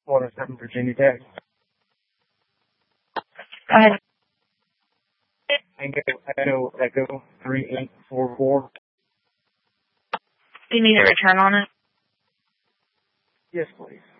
107 Virginia Tech. Go ahead. Echo 3844. Do you need a return on it? Yes, please.